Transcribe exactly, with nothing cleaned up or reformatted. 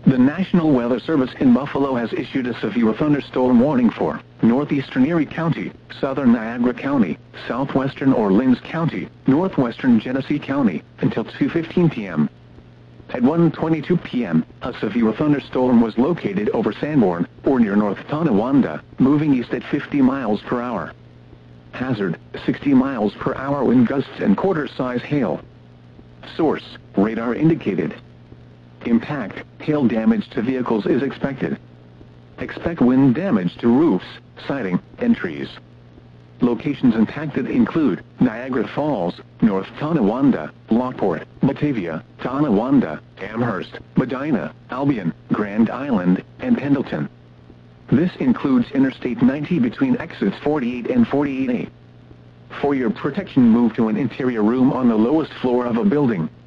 The National Weather Service in Buffalo has issued a severe thunderstorm warning for northeastern Erie County, southern Niagara County, southwestern Orleans County, northwestern Genesee County, until two fifteen p m At one twenty-two p m, a severe thunderstorm was located over Sanborn, or near North Tonawanda, moving east at fifty miles per hour. Hazard, sixty miles per hour wind gusts and quarter-size hail. Source, radar indicated. Impact, hail damage to vehicles is expected. Expect wind damage to roofs, siding, and trees. Locations impacted include Niagara Falls, North Tonawanda, Lockport, Batavia, Tonawanda, Amherst, Medina, Albion, Grand Island, and Pendleton. This includes Interstate ninety between exits forty-eight and forty-eight A. For your protection, move to an interior room on the lowest floor of a building.